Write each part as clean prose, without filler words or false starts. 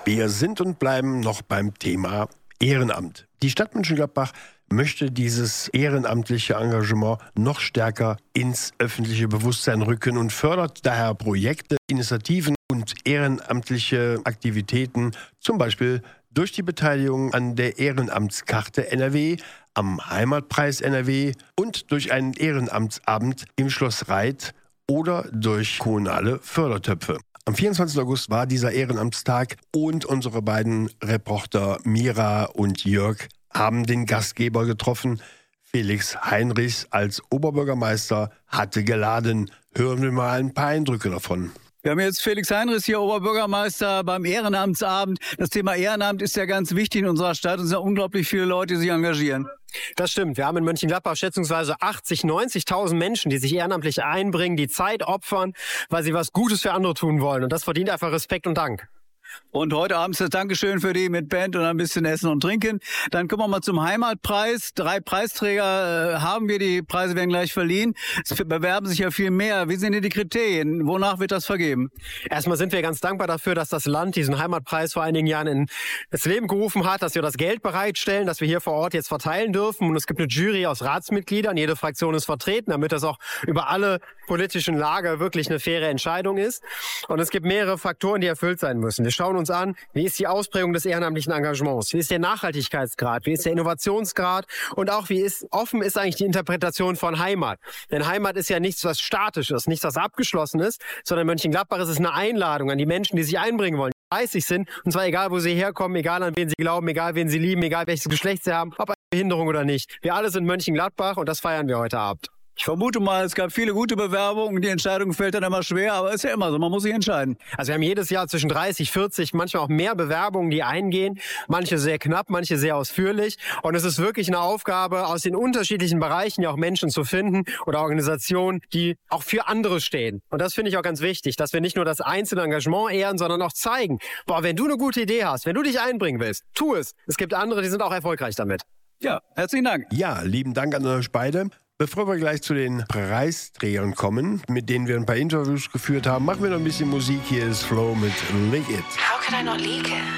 Wir sind und bleiben noch beim Thema Ehrenamt. Die Stadt Mönchengladbach möchte dieses ehrenamtliche Engagement noch stärker ins öffentliche Bewusstsein rücken und fördert daher Projekte, Initiativen und ehrenamtliche Aktivitäten, zum Beispiel durch die Beteiligung an der Ehrenamtskarte NRW, am Heimatpreis NRW und durch einen Ehrenamtsabend im Schloss Reit oder durch kommunale Fördertöpfe. Am 24. August war dieser Ehrenamtstag und unsere beiden Reporter Mira und Jörg haben den Gastgeber getroffen. Felix Heinrichs als Oberbürgermeister hatte geladen. Hören wir mal ein paar Eindrücke davon. Wir haben jetzt Felix Heinrichs hier, Oberbürgermeister beim Ehrenamtsabend. Das Thema Ehrenamt ist ja ganz wichtig in unserer Stadt. Es sind ja unglaublich viele Leute, die sich engagieren. Das stimmt. Wir haben in Mönchengladbach schätzungsweise 80.000, 90.000 Menschen, die sich ehrenamtlich einbringen, die Zeit opfern, weil sie was Gutes für andere tun wollen. Und das verdient einfach Respekt und Dank. Und heute Abend ist das Dankeschön für die mit Band und ein bisschen Essen und Trinken. Dann kommen wir mal zum Heimatpreis. 3 Preisträger haben wir. Die Preise werden gleich verliehen. Es bewerben sich ja viel mehr. Wie sind denn die Kriterien? Wonach wird das vergeben? Erstmal sind wir ganz dankbar dafür, dass das Land diesen Heimatpreis vor einigen Jahren ins Leben gerufen hat, dass wir das Geld bereitstellen, dass wir hier vor Ort jetzt verteilen dürfen. Und es gibt eine Jury aus Ratsmitgliedern. Jede Fraktion ist vertreten, damit das auch über alle politischen Lager wirklich eine faire Entscheidung ist. Und es gibt mehrere Faktoren, die erfüllt sein müssen. Wir schauen uns an, wie ist die Ausprägung des ehrenamtlichen Engagements, wie ist der Nachhaltigkeitsgrad, wie ist der Innovationsgrad und auch wie offen ist eigentlich die Interpretation von Heimat. Denn Heimat ist ja nichts, was statisch ist, nichts, was abgeschlossen ist, sondern Mönchengladbach ist es eine Einladung an die Menschen, die sich einbringen wollen, die fleißig sind, und zwar egal, wo sie herkommen, egal an wen sie glauben, egal wen sie lieben, egal welches Geschlecht sie haben, ob eine Behinderung oder nicht. Wir alle sind Mönchengladbach und das feiern wir heute Abend. Ich vermute mal, es gab viele gute Bewerbungen. Die Entscheidung fällt dann immer schwer, aber ist ja immer so. Man muss sich entscheiden. Also wir haben jedes Jahr zwischen 30, 40, manchmal auch mehr Bewerbungen, die eingehen. Manche sehr knapp, manche sehr ausführlich. Und es ist wirklich eine Aufgabe, aus den unterschiedlichen Bereichen ja auch Menschen zu finden oder Organisationen, die auch für andere stehen. Und das finde ich auch ganz wichtig, dass wir nicht nur das einzelne Engagement ehren, sondern auch zeigen, boah, wenn du eine gute Idee hast, wenn du dich einbringen willst, tu es. Es gibt andere, die sind auch erfolgreich damit. Ja, herzlichen Dank. Ja, lieben Dank an euch beide. Bevor wir gleich zu den Preisträgern kommen, mit denen wir ein paar Interviews geführt haben, machen wir noch ein bisschen Musik. Hier ist Flo mit Leak It. How could I not leak it?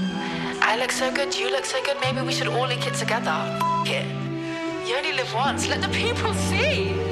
I look so good, you look so good, maybe we should all leak it together. It. You only live once, let the people see.